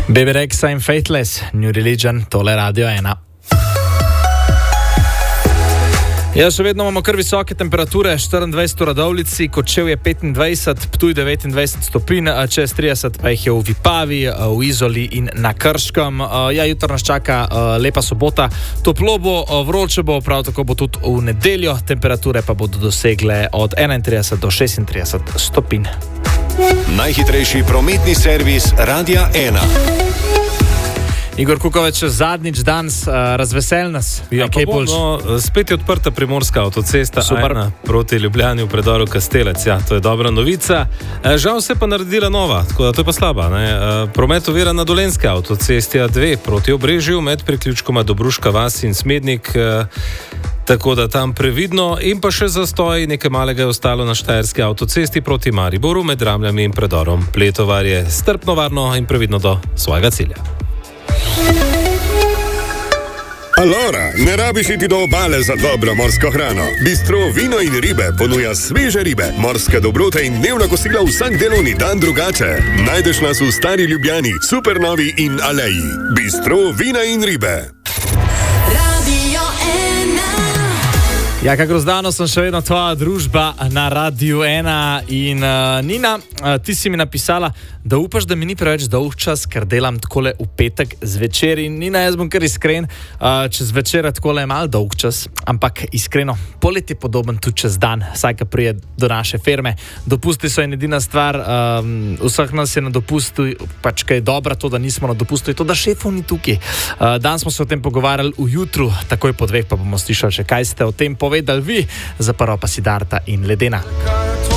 Baby Rexha in Faithless, New Religion, tole Radio 1. Ja, še vedno imamo kar visoke temperature, 24 v Radovljici, Kočevje 25, Ptuj 29 stopinj, čez 30 pa jih je v Vipavi, v Izoli in na Krškem. Ja, jutro nas čaka lepa sobota, toplo bo, vroče bo, prav tako bo tudi v nedeljo, temperature pa bodo dosegle od 31 do 36 stopinj. Najhitrejši prometni servis Radia 1. Igor Kukovič, zadnjič danes razvesel nas. Ja, spet je odprta primorska avtocesta A1 proti Ljubljani v predoru Kastelec. Ja, to je dobra novica. Žal se pa naredila nova, tako da to je pa slaba. Promet ovira na Dolenjski avtocesti A2 proti Obrežju med priključkoma Dobruška vas in Smednik. Tako da tam previdno in pa še zastoj, nekaj malega je ostalo na Štajerski avtocesti proti Mariboru med Ramljami in predorom Pletovarje. Strpno, varno in previdno do svojega cilja. Alora, ne rabiš iti do obale za dobro morsko hrano. Bistro Vino in ribe ponuja sveže ribe, morske dobrote in dnevna kosila vsak delovni dan drugače. Najdeš nas v Stari Ljubljani, Supernovi in Aleji. Bistro Vina in ribe. Ja, kako zdano sem še vedno tvoja družba na Radiu 1 in Nina, ti si mi napisala, da upaš, da mi ni preveč dolg čas, ker delam takole v petek zvečer in Nina, jaz bom kar iskren, čez večer takole je malo dolg čas, ampak iskreno, polet je podoben tudi čez dan, vsaj ka prije do naše firme. Dopusti so in edina stvar, vseh nas je na dopustu, pač kaj je dobra to, da nismo na dopustu, je to, da šefov ni tukaj. Dan smo se o tem pogovarjali v jutru, takoj po 2 pa bomo slišali še kaj ste o tem povedali vi, za prvo pa Siddharta in Ledena.